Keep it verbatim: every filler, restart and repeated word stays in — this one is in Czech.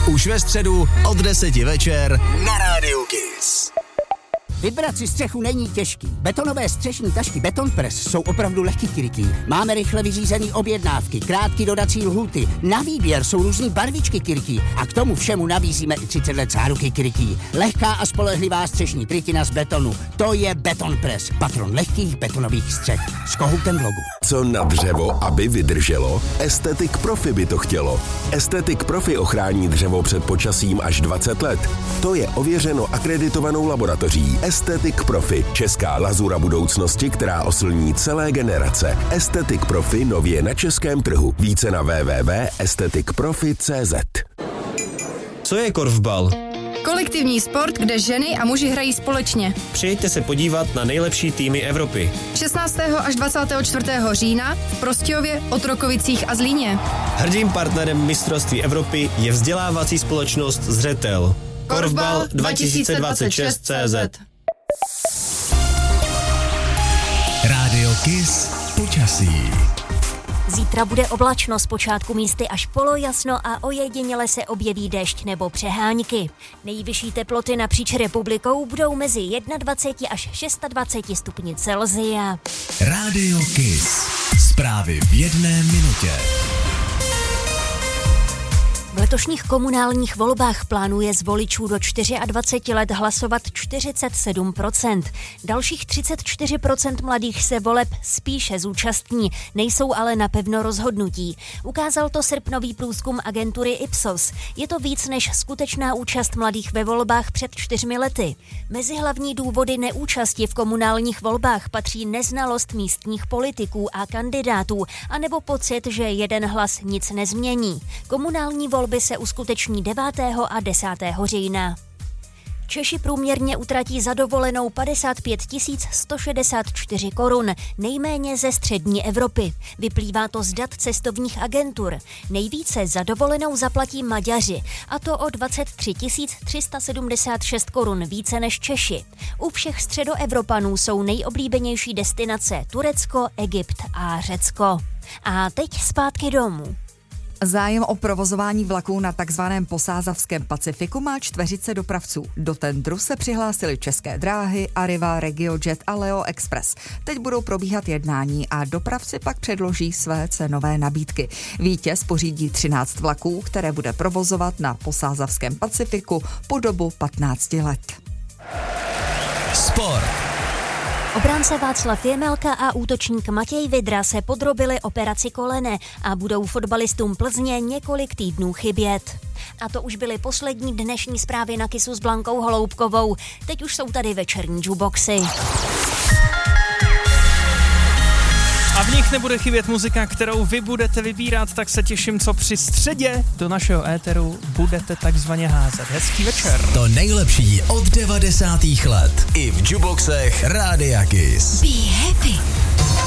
Už ve středu od deseti večer na Rádiu Kiss. Vybrat si střechu není těžký. Betonové střešní tašky Beton Press jsou opravdu lehký krytí. Máme rychle vyřízený objednávky, krátký dodací lhůty. Na výběr jsou různý barvičky krytí a k tomu všemu nabízíme i třicet let záruky krytí. Lehká a spolehlivá střešní krytina z betonu. To je Beton Press, patron lehkých betonových střech. S kohoutem v logu. Co na dřevo, aby vydrželo? Aesthetic Profi by to chtělo. Aesthetic Profi ochrání dřevo před počasím až dvacet let. To je ověřeno akreditovanou laboratoří. Aesthetic Profi, česká lazura budoucnosti, která oslní celé generace. Aesthetic Profi nově na českém trhu. Více na w w w tečka aesthetic profi tečka c z. Co je korfbal? Kolektivní sport, kde ženy a muži hrají společně. Přijďte se podívat na nejlepší týmy Evropy. šestnáctého až dvacátého čtvrtého října v Prostějově, Otrokovicích a Zlíně. Hrdým partnerem mistrovství Evropy je vzdělávací společnost Zřetel. Korfbal dva tisíce dvacet šest tečka cé zet. Rádio Kiss počasí. Zítra bude oblačno, zpočátku místy až polojasno a ojediněle se objeví déšť nebo přehánky. Nejvyšší teploty napříč republikou budou mezi dvacet jedna až dvacet šest stupni Celsia. Rádio Kiss. Zprávy v jedné minutě. V letošních komunálních volbách plánuje z voličů do dvacet čtyři let hlasovat čtyřicet sedm procent. Dalších třicet čtyři procent mladých se voleb spíše zúčastní, nejsou ale napevno rozhodnutí. Ukázal to srpnový průzkum agentury Ipsos. Je to víc než skutečná účast mladých ve volbách před čtyřmi lety. Mezi hlavní důvody neúčasti v komunálních volbách patří neznalost místních politiků a kandidátů, anebo pocit, že jeden hlas nic nezmění. Komunální volby Volby se uskuteční devátého a desátého října. Češi průměrně utratí za dovolenou padesát pět tisíc sto šedesát čtyři korun, nejméně ze střední Evropy. Vyplývá to z dat cestovních agentur. Nejvíce za dovolenou zaplatí Maďaři, a to o dvacet tři tisíc tři sta sedmdesát šest korun více než Češi. U všech středoevropanů jsou nejoblíbenější destinace Turecko, Egypt a Řecko. A teď zpátky domů. Zájem o provozování vlaků na takzvaném posázavském Pacifiku má čtveřice dopravců. Do tendru se přihlásili České dráhy, Arriva, RegioJet a Leo Express. Teď budou probíhat jednání a dopravci pak předloží své cenové nabídky. Vítěz pořídí třináct vlaků, které bude provozovat na posázavském Pacifiku po dobu patnáct let. Sport. Obránce Václav Jemelka a útočník Matěj Vidra se podrobili operaci kolene a budou fotbalistům Plzně několik týdnů chybět. A to už byly poslední dnešní zprávy na Kissu s Blankou Holoubkovou. Teď už jsou tady večerní jukeboxy. A v nich nebude chybět muzika, kterou vy budete vybírat, tak se těším, co při středě do našeho éteru budete takzvaně házet. Hezký večer. To nejlepší od devadesátých let. I v jukeboxech Rádia Kiss. Be happy.